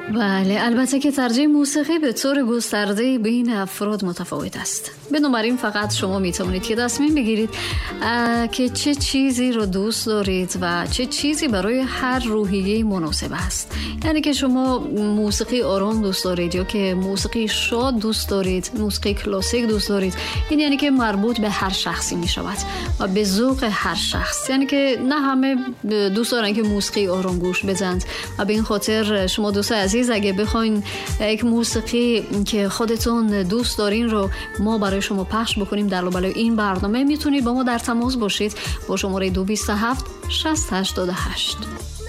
بله، البته که ترجیح موسیقی به طور گسترده بین افراد متفاوت است. بنابراین فقط شما میتونید که تصمیم بگیرید که چه چیزی رو دوست دارید و چه چیزی برای هر روحیه مناسب است. یعنی که شما موسیقی آرام دوست دارید یا که موسیقی شاد دوست دارید، موسیقی کلاسیک دوست دارید. این یعنی که مربوط به هر شخصی می شود و به ذوق هر شخص. یعنی که نه همه دوست دارن که موسیقی آرام گوش بدند و به این خاطر شما دوست عزیز اگه بخواین یک موسیقی که خودتون دوست دارین رو ما برای شما پخش بکنیم در لابلای این برنامه، میتونید با ما در تماس باشید با شماره 227 6088.